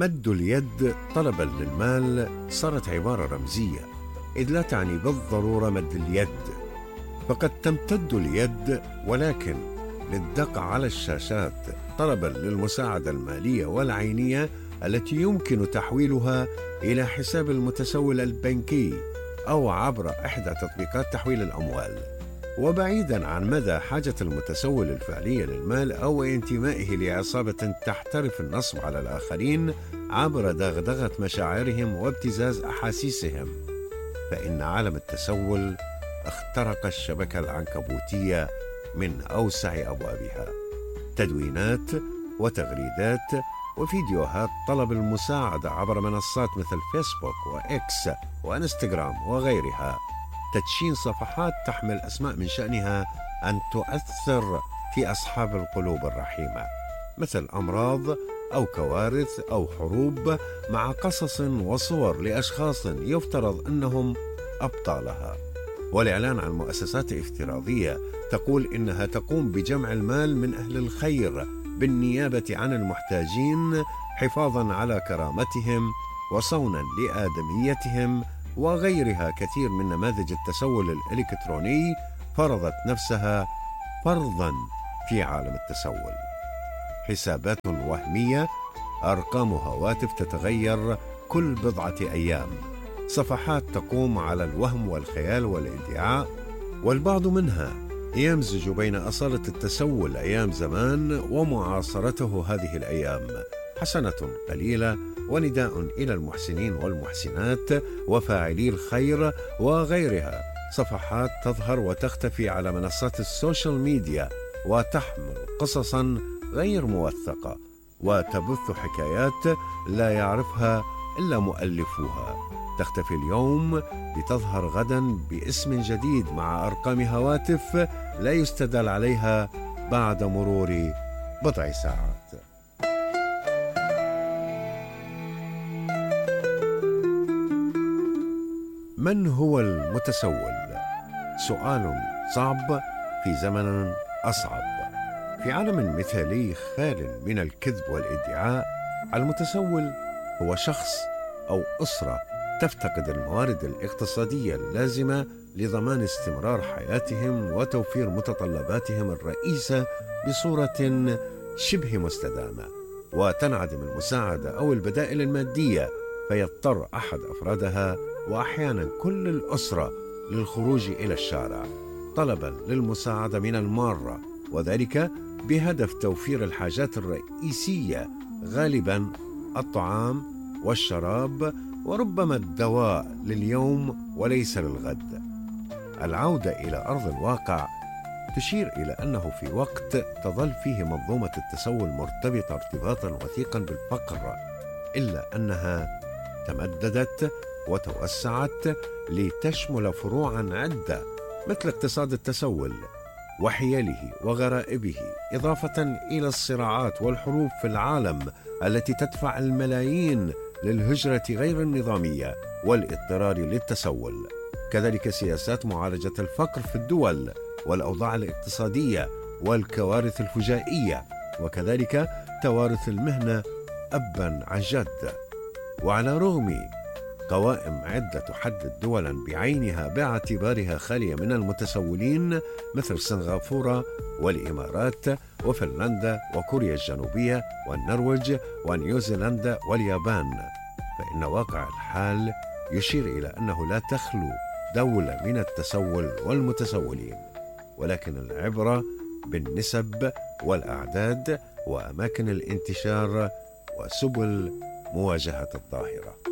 مد اليد طلبا للمال صارت عبارة رمزية، إذ لا تعني بالضرورة مد اليد، فقد تمتد اليد ولكن للدق على الشاشات طلبا للمساعدة المالية والعينية التي يمكن تحويلها إلى حساب المتسول البنكي أو عبر إحدى تطبيقات تحويل الأموال. وبعيدا عن مدى حاجة المتسول الفعلية للمال أو انتمائه لعصابة تحترف النصب على الآخرين عبر دغدغة مشاعرهم وابتزاز أحاسيسهم، فإن عالم التسول اخترق الشبكة العنكبوتية من أوسع أبوابها. تدوينات وتغريدات وفيديوهات طلب المساعدة عبر منصات مثل فيسبوك وإكس وإنستغرام وغيرها، تدشين صفحات تحمل أسماء من شأنها أن تؤثر في أصحاب القلوب الرحيمة، مثل أمراض أو كوارث أو حروب، مع قصص وصور لأشخاص يفترض أنهم أبطالها، والإعلان عن مؤسسات افتراضية تقول إنها تقوم بجمع المال من أهل الخير بالنيابة عن المحتاجين حفاظاً على كرامتهم وصونا لآدميتهم، وغيرها كثير من نماذج التسول الإلكتروني فرضت نفسها فرضاً في عالم التسول. حسابات وهمية، أرقام هواتف تتغير كل بضعة أيام، صفحات تقوم على الوهم والخيال والادعاء، والبعض منها يمزج بين أصالة التسول أيام زمان ومعاصرته هذه الأيام، حسنة قليلة ونداء إلى المحسنين والمحسنات وفاعلي الخير وغيرها، صفحات تظهر وتختفي على منصات السوشيال ميديا وتحمل قصصا غير موثقة وتبث حكايات لا يعرفها إلا مؤلفوها، تختفي اليوم لتظهر غدا باسم جديد مع أرقام هواتف لا يستدل عليها بعد مرور بضع ساعات. من هو المتسول؟ سؤال صعب في زمن أصعب. في عالم مثالي خال من الكذب والادعاء، المتسول هو شخص أو أسرة تفتقد الموارد الاقتصادية اللازمة لضمان استمرار حياتهم وتوفير متطلباتهم الرئيسة بصورة شبه مستدامة، وتنعدم المساعدة أو البدائل المادية، فيضطر أحد أفرادها وأحيانا كل الأسرة للخروج إلى الشارع طلبا للمساعدة من المارة، وذلك بهدف توفير الحاجات الرئيسية، غالبا الطعام والشراب وربما الدواء لليوم وليس للغد. العودة إلى أرض الواقع تشير إلى أنه في وقت تظل فيه منظومة التسول مرتبطة ارتباطا وثيقا بالفقر، إلا أنها تمددت وتوسعت لتشمل فروعا عدة مثل اقتصاد التسول وحيله وغرائبه، إضافة إلى الصراعات والحروب في العالم التي تدفع الملايين للهجرة غير النظامية والاضطرار للتسول، كذلك سياسات معالجة الفقر في الدول والأوضاع الاقتصادية والكوارث الفجائية، وكذلك توارث المهنة أبا عن جد. وعلى رغم قوائم عدة تحدد دولا بعينها باعتبارها خالية من المتسولين مثل سنغافورة والإمارات وفنلندا وكوريا الجنوبية والنرويج ونيوزيلندا واليابان، فإن واقع الحال يشير إلى أنه لا تخلو دولة من التسول والمتسولين، ولكن العبرة بالنسب والأعداد وأماكن الانتشار وسبل مواجهة الظاهرة.